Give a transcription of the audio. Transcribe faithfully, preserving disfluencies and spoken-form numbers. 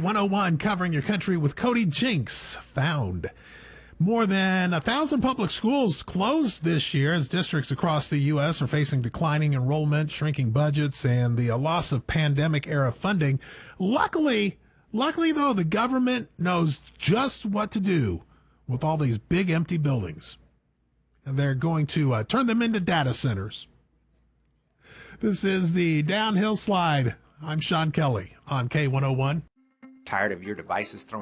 one oh one, covering your country with Cody Jinks. Found more than a thousand public schools closed this year as districts across the U S are facing declining enrollment, shrinking budgets, and the loss of pandemic-era funding. Luckily, luckily though, the government knows just what to do with all these big empty buildings. And they're going to uh, turn them into data centers. This is the Downhill Slide. I'm Sean Kelly on K one oh one. Tired of your devices throwing